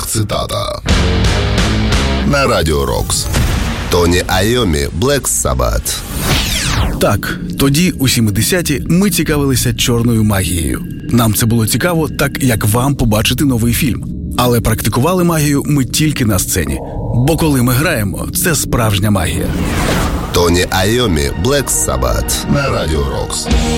Сверхцитата. На Радіо Рокс. Тоні Айомі, Black Sabbath. Так, тоді, у 70-ті, ми цікавилися чорною магією. Нам це було цікаво, так як вам побачити новий фільм. Але практикували магію ми тільки на сцені. Бо коли ми граємо, це справжня магія. Тоні Айомі, Black Sabbath. На Радіо Рокс.